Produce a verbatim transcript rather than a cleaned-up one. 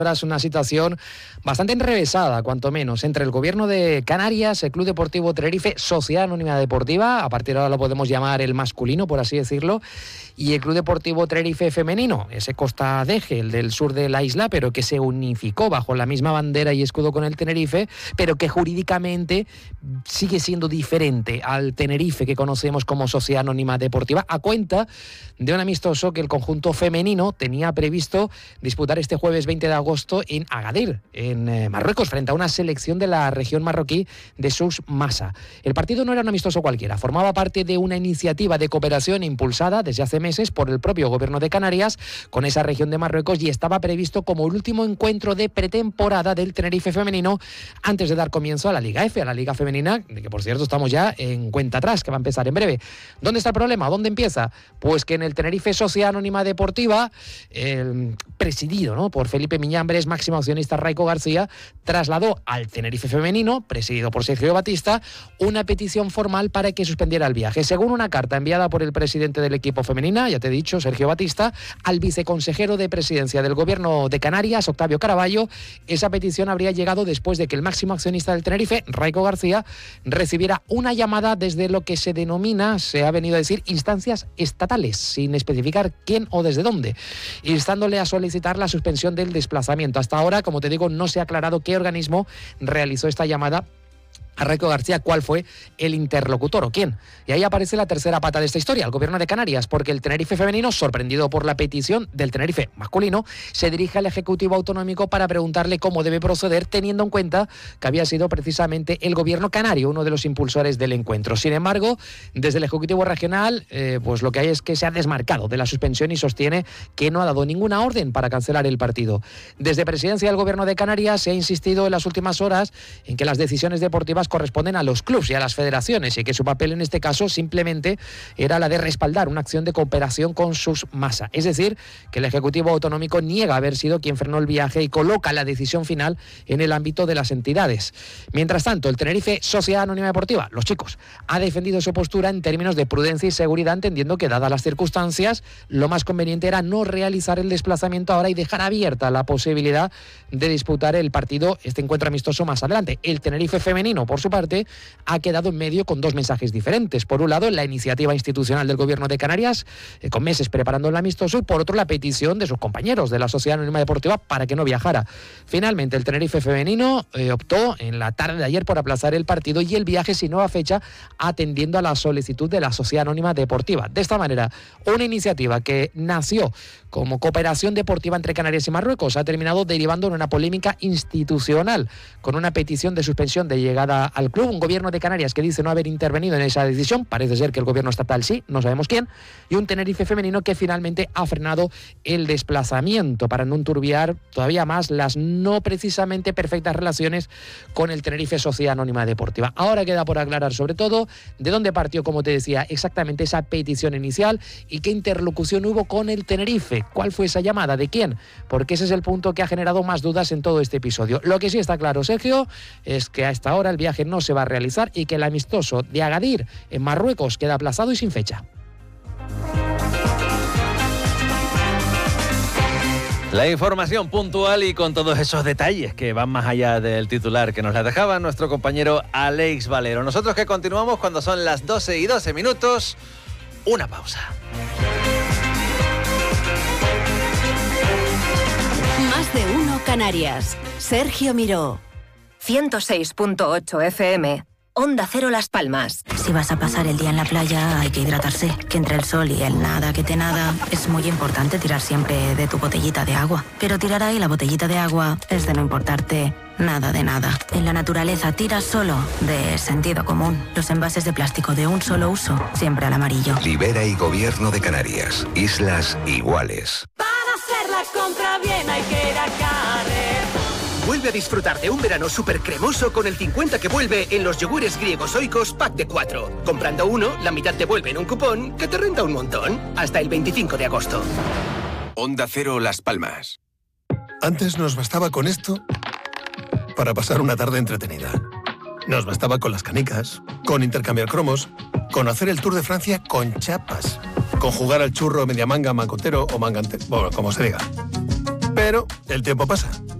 Es una situación bastante enrevesada, cuanto menos, entre el gobierno de Canarias, el Club Deportivo Tenerife, Sociedad Anónima Deportiva, a partir de ahora lo podemos llamar el masculino, por así decirlo, y el Club Deportivo Tenerife femenino, ese Costa Deje, el del sur de la isla, pero que se unificó bajo la misma bandera y escudo con el Tenerife, pero que jurídicamente sigue siendo diferente al Tenerife que conocemos como Sociedad Anónima Deportiva, a cuenta de un amistoso que el conjunto femenino tenía previsto disputar este jueves veinte de agosto en Agadir, en eh, Marruecos, frente a una selección de la región marroquí de Sous Massa. El partido no era un amistoso cualquiera, formaba parte de una iniciativa de cooperación impulsada desde hace meses por el propio gobierno de Canarias con esa región de Marruecos y estaba previsto como el último encuentro de pretemporada del Tenerife femenino antes de dar comienzo a la Liga F, a la Liga Femenina, de que por cierto estamos ya en cuenta atrás, que va a empezar en breve. ¿Dónde está el problema? ¿Dónde empieza? Pues que en el Tenerife Sociedad Anónima Deportiva, eh, presidido ¿no? por Felipe Miñambres, máximo accionista Raico García, trasladó al Tenerife femenino, presidido por Sergio Batista, una petición formal para que suspendiera el viaje. Según una carta enviada por el presidente del equipo femenina, ya te he dicho, Sergio Batista, al viceconsejero de presidencia del gobierno de Canarias, Octavio Caraballo, esa petición habría llegado después de que el máximo accionista del Tenerife, Raico García, recibiera una llamada desde lo que se denomina, se ha venido a decir, instancias estatales, sin especificar quién o desde dónde, instándole a solicitar la suspensión del desplazamiento. Hasta ahora, como te digo, no se ha aclarado qué organismo realizó esta llamada a Raico García, cuál fue el interlocutor o quién. Y ahí aparece la tercera pata de esta historia, el gobierno de Canarias, porque el Tenerife femenino, sorprendido por la petición del Tenerife masculino, se dirige al Ejecutivo Autonómico para preguntarle cómo debe proceder, teniendo en cuenta que había sido precisamente el gobierno canario uno de los impulsores del encuentro. Sin embargo, desde el Ejecutivo Regional, eh, pues lo que hay es que se ha desmarcado de la suspensión y sostiene que no ha dado ninguna orden para cancelar el partido. Desde Presidencia del Gobierno de Canarias se ha insistido en las últimas horas en que las decisiones deportivas corresponden a los clubes y a las federaciones y que su papel en este caso simplemente era la de respaldar una acción de cooperación con Sous Massa. Es decir, que el Ejecutivo Autonómico niega haber sido quien frenó el viaje y coloca la decisión final en el ámbito de las entidades. Mientras tanto, el Tenerife Sociedad Anónima Deportiva, los chicos, ha defendido su postura en términos de prudencia y seguridad, entendiendo que dadas las circunstancias, lo más conveniente era no realizar el desplazamiento ahora y dejar abierta la posibilidad de disputar el partido, este encuentro amistoso más adelante. El Tenerife femenino, por su parte, ha quedado en medio con dos mensajes diferentes. Por un lado, la iniciativa institucional del Gobierno de Canarias, eh, con meses preparando el amistoso, y por otro, la petición de sus compañeros de la Sociedad Anónima Deportiva para que no viajara. Finalmente, el Tenerife femenino eh, optó en la tarde de ayer por aplazar el partido y el viaje sin nueva fecha, atendiendo a la solicitud de la Sociedad Anónima Deportiva. De esta manera, una iniciativa que nació como cooperación deportiva entre Canarias y Marruecos ha terminado derivando en una polémica institucional, con una petición de suspensión de llegada al club, un gobierno de Canarias que dice no haber intervenido en esa decisión, parece ser que el gobierno estatal sí, no sabemos quién, y un Tenerife femenino que finalmente ha frenado el desplazamiento para no enturbiar todavía más las no precisamente perfectas relaciones con el Tenerife Sociedad Anónima Deportiva. Ahora queda por aclarar sobre todo de dónde partió, como te decía, exactamente esa petición inicial y qué interlocución hubo con el Tenerife. ¿Cuál fue esa llamada? ¿De quién? Porque ese es el punto que ha generado más dudas en todo este episodio. Lo que sí está claro, Sergio, es que a esta hora el viaje no se va a realizar y que el amistoso de Agadir en Marruecos queda aplazado y sin fecha. La información puntual y con todos esos detalles que van más allá del titular que nos la dejaba nuestro compañero Alex Valero. Nosotros que continuamos cuando son las doce y doce minutos, una pausa. Más de uno Canarias. Sergio Miró. ciento seis punto ocho F M. Onda Cero Las Palmas. Si vas a pasar el día en la playa hay que hidratarse, que entre el sol y el nada que te nada es muy importante tirar siempre de tu botellita de agua. Pero tirar ahí la botellita de agua es de no importarte nada de nada. En la naturaleza tira solo de sentido común. Los envases de plástico de un solo uso, siempre al amarillo. Libera y Gobierno de Canarias. Islas iguales. Para hacer la compra bien hay que ir a Carrefour. Vuelve a disfrutar de un verano súper cremoso con el cincuenta que vuelve en los yogures griegos Oikos pack de cuatro. Comprando uno, la mitad te vuelve en un cupón que te renta un montón. Hasta el veinticinco de agosto. Onda Cero Las Palmas. Antes nos bastaba con esto para pasar una tarde entretenida. Nos bastaba con las canicas, con intercambiar cromos, con hacer el Tour de Francia con chapas, con jugar al churro, media manga, mancotero o mangante, bueno, como se diga. Pero el tiempo pasa.